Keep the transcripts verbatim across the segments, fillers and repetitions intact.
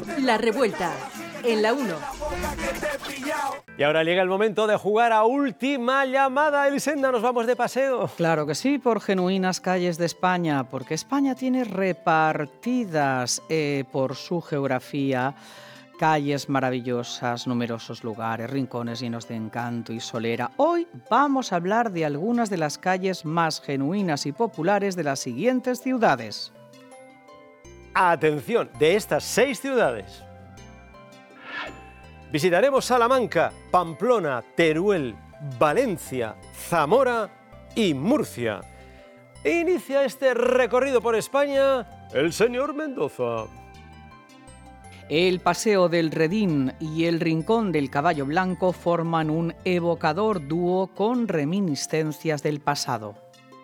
La Revuelta, en la uno. Y ahora llega el momento de jugar a Última Llamada. Elisenda, ¿nos vamos de paseo? Claro que sí, por genuinas calles de España, porque España tiene repartidas eh, por su geografía calles maravillosas, numerosos lugares, rincones llenos de encanto y solera. Hoy vamos a hablar de algunas de las calles más genuinas y populares de las siguientes ciudades. Atención, de estas seis ciudades visitaremos Salamanca, Pamplona, Teruel, Valencia, Zamora y Murcia. Inicia este recorrido por España el señor Mendoza. El Paseo del Redín y el Rincón del Caballo Blanco forman un evocador dúo con reminiscencias del pasado.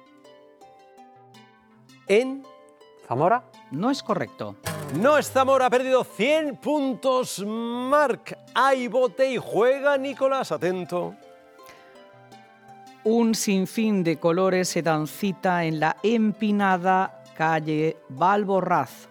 ¿En Zamora? No es correcto. No es Zamora, ha perdido cien puntos. Marc, hay bote y juega Nicolás, atento. Un sinfín de colores se dan cita en la empinada calle Valborraz.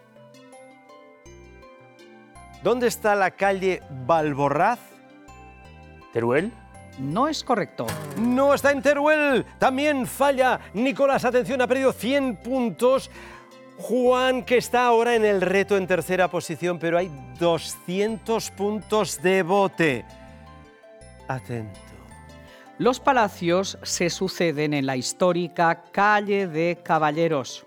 ¿Dónde está la calle Valborraz? ¿Teruel? No es correcto. No está en Teruel. También falla Nicolás. Atención, ha perdido cien puntos. Juan, que está ahora en el reto en tercera posición, pero hay doscientos puntos de bote. Atento. Los palacios se suceden en la histórica calle de Caballeros.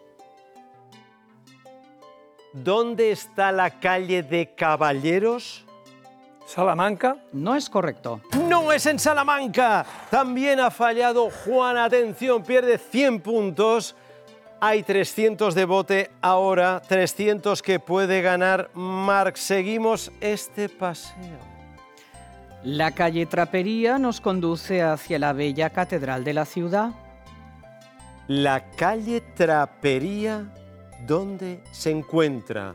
¿Dónde está la calle de Caballeros? ¿Salamanca? No es correcto. No es en Salamanca. También ha fallado Juan. Atención, pierde cien puntos. Hay trescientos de bote ahora, trescientos que puede ganar Marc. Seguimos este paseo. La calle Trapería nos conduce hacia la bella catedral de la ciudad. La calle Trapería, ¿dónde se encuentra?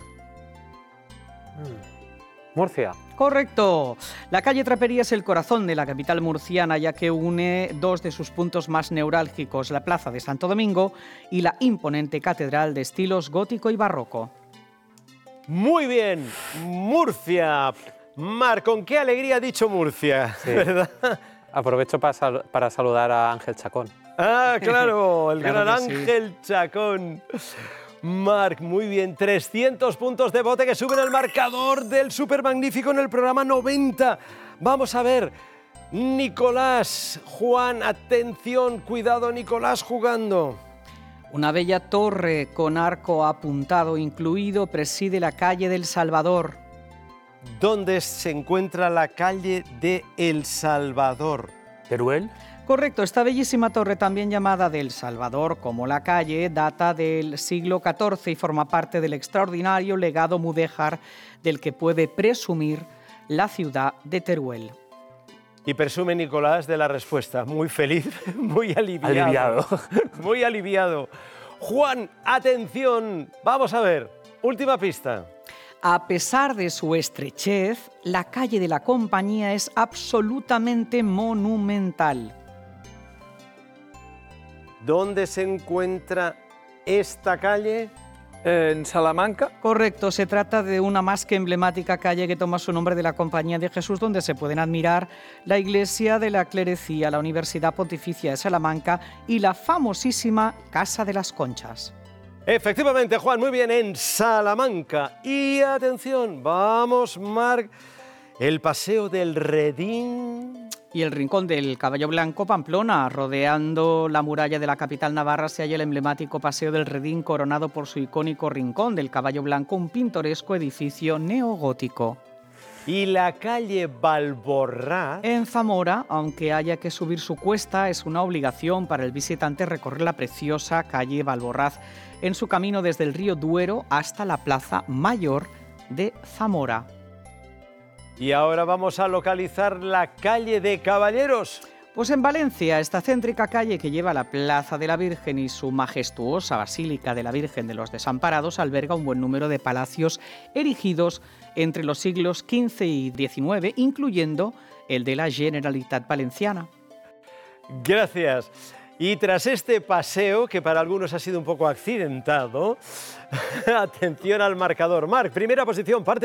Murcia. Correcto. La calle Trapería es el corazón de la capital murciana, ya que une dos de sus puntos más neurálgicos, la Plaza de Santo Domingo y la imponente catedral de estilos gótico y barroco. Muy bien, Murcia. Marc, ¿con qué alegría ha dicho Murcia? Sí. ¿Verdad? Aprovecho para, sal- para saludar a Ángel Chacón. Ah, claro, el Claro gran que sí. Ángel Chacón. Marc, muy bien, trescientos puntos de bote que suben al marcador del Súper Magnífico en el programa noventa. Vamos a ver, Nicolás, Juan, atención, cuidado, Nicolás jugando. Una bella torre con arco apuntado incluido preside la calle del Salvador. ¿Dónde se encuentra la calle de El Salvador? ¿Teruel? Correcto, esta bellísima torre, también llamada del Salvador, como la calle, data del siglo catorce y forma parte del extraordinario legado mudéjar del que puede presumir la ciudad de Teruel. Y presume Nicolás de la respuesta. Muy feliz, muy aliviado. Aliviado. Muy aliviado. Juan, atención, vamos a ver, última pista. A pesar de su estrechez, la calle de la Compañía es absolutamente monumental. ¿Dónde se encuentra esta calle? ¿En Salamanca? Correcto, se trata de una más que emblemática calle que toma su nombre de la Compañía de Jesús, donde se pueden admirar la Iglesia de la Clerecía, la Universidad Pontificia de Salamanca y la famosísima Casa de las Conchas. Efectivamente, Juan, muy bien, en Salamanca. Y atención, vamos, Marc, el Paseo del Redín. Y el Rincón del Caballo Blanco, Pamplona. Rodeando la muralla de la capital navarra se halla el emblemático Paseo del Redín, coronado por su icónico Rincón del Caballo Blanco, un pintoresco edificio neogótico. Y la calle Valborraz. En Zamora, aunque haya que subir su cuesta, es una obligación para el visitante recorrer la preciosa calle Valborraz en su camino desde el río Duero hasta la Plaza Mayor de Zamora. Y ahora vamos a localizar la calle de Caballeros. Pues en Valencia, esta céntrica calle que lleva a la Plaza de la Virgen y su majestuosa Basílica de la Virgen de los Desamparados alberga un buen número de palacios erigidos entre los siglos quince y diecinueve, incluyendo el de la Generalitat Valenciana. Gracias. Y tras este paseo, que para algunos ha sido un poco accidentado, atención al marcador. Marc, primera posición, parte